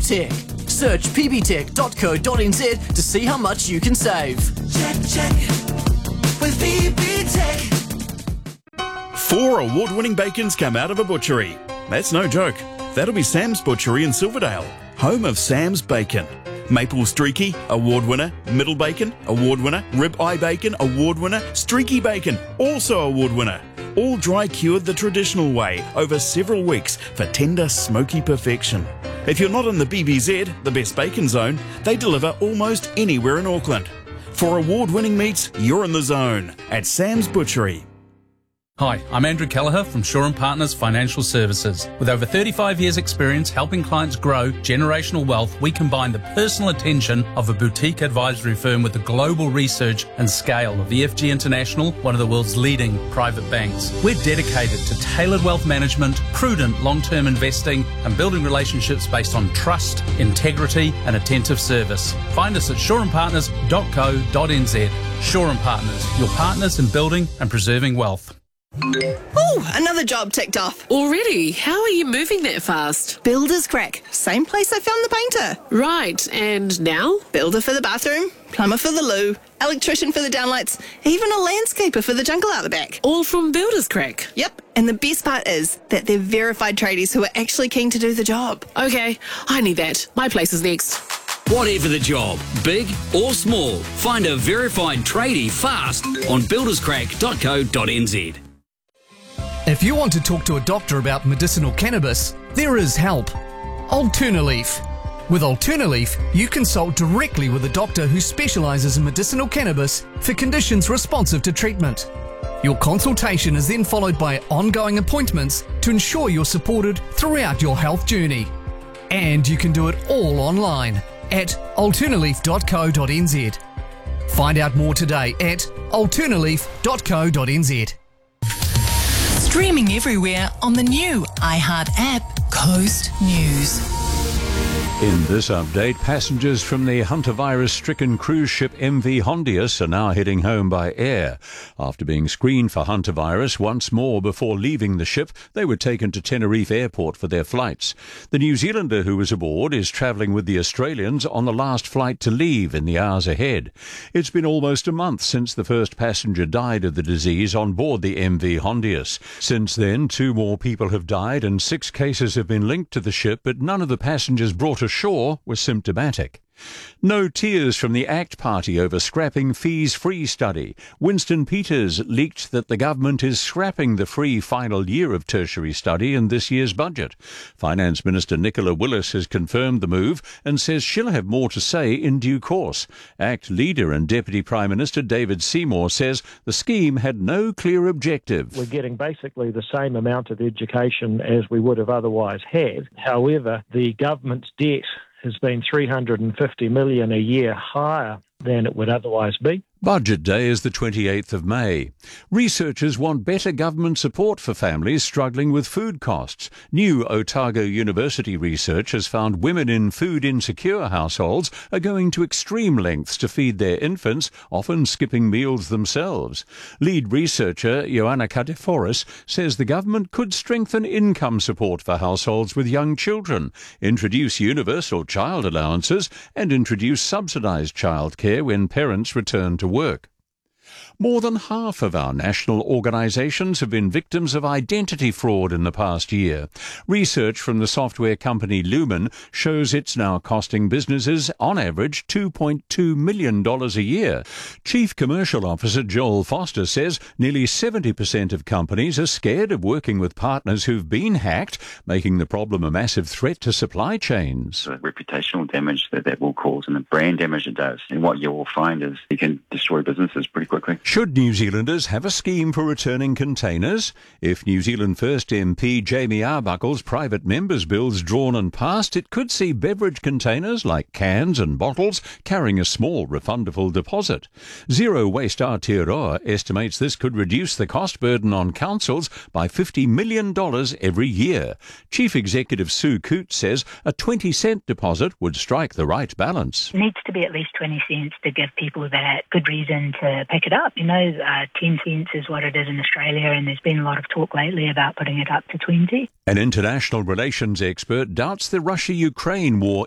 Tech. Search pptech.co.nz to see how much you can save. Check with VB Tech. 4 award-winning bacons come out of a butchery. That's no joke. That'll be Sam's Butchery in Silverdale, home of Sam's Bacon. Maple Streaky, award winner. Middle Bacon, award winner. Rib Eye Bacon, award winner. Streaky Bacon, also award winner. All dry cured the traditional way over several weeks for tender, smoky perfection. If you're not in the BBZ, the Best Bacon Zone, they deliver almost anywhere in Auckland. For award-winning meats, you're in the zone at Sam's Butchery. Hi, I'm Andrew Kelleher from Shaw & Partners Financial Services. With over 35 years' experience helping clients grow generational wealth, we combine the personal attention of a boutique advisory firm with the global research and scale of EFG International, one of the world's leading private banks. We're dedicated to tailored wealth management, prudent long-term investing, and building relationships based on trust, integrity, and attentive service. Find us at shawandpartners.co.nz. Shaw & Partners, your partners in building and preserving wealth. Oh, another job ticked off. Already? How are you moving that fast? Builder's crack. Same place I found the painter. Right, and now? Builder for the bathroom, plumber for the loo, electrician for the downlights, even a landscaper for the jungle out the back. All from Builder's Crack? Yep, and the best part is that they're verified tradies who are actually keen to do the job. Okay, I need that. My place is next. Whatever the job, big or small, find a verified tradie fast on builderscrack.co.nz. If you want to talk to a doctor about medicinal cannabis, there is help. Alternaleaf. With Alternaleaf, you consult directly with a doctor who specialises in medicinal cannabis for conditions responsive to treatment. Your consultation is then followed by ongoing appointments to ensure you're supported throughout your health journey. And you can do it all online at alternaleaf.co.nz. Find out more today at alternaleaf.co.nz. Streaming everywhere on the new iHeart app, Coast News. In this update, passengers from the hantavirus-stricken cruise ship MV Hondius are now heading home by air. After being screened for hantavirus once more before leaving the ship, they were taken to Tenerife Airport for their flights. The New Zealander who was aboard is travelling with the Australians on the last flight to leave in the hours ahead. It's been almost a month since the first passenger died of the disease on board the MV Hondius. Since then, 2 more people have died and 6 cases have been linked to the ship, but none of the passengers brought ashore were symptomatic. No tears from the ACT Party over scrapping fees-free study. Winston Peters leaked that the government is scrapping the free final year of tertiary study in this year's budget. Finance Minister Nicola Willis has confirmed the move and says she'll have more to say in due course. ACT leader and Deputy Prime Minister David Seymour says the scheme had no clear objective. We're getting basically the same amount of education as we would have otherwise had. However, the government's debt has been $350 million a year higher than it would otherwise be. Budget Day is the 28th of May. Researchers want better government support for families struggling with food costs. New Otago University research has found women in food-insecure households are going to extreme lengths to feed their infants, often skipping meals themselves. Lead researcher Ioanna Kateforis says the government could strengthen income support for households with young children, introduce universal child allowances, and introduce subsidised childcare when parents return to work. More than half of our national organisations have been victims of identity fraud in the past year. Research from the software company Lumen shows it's now costing businesses, on average, $2.2 million a year. Chief Commercial Officer Joel Foster says nearly 70% of companies are scared of working with partners who've been hacked, making the problem a massive threat to supply chains. The reputational damage that will cause and the brand damage it does. And what you will find is you can destroy businesses pretty quickly. Should New Zealanders have a scheme for returning containers? If New Zealand First MP Jamie Arbuckle's private members' bill's drawn and passed, it could see beverage containers like cans and bottles carrying a small refundable deposit. Zero Waste Aotearoa estimates this could reduce the cost burden on councils by $50 million every year. Chief Executive Sue Coote says a 20-cent deposit would strike the right balance. It needs to be at least 20 cents to give people that good reason to pick it up. 10 cents is what it is in Australia, and there's been a lot of talk lately about putting it up to 20. An international relations expert doubts the Russia-Ukraine war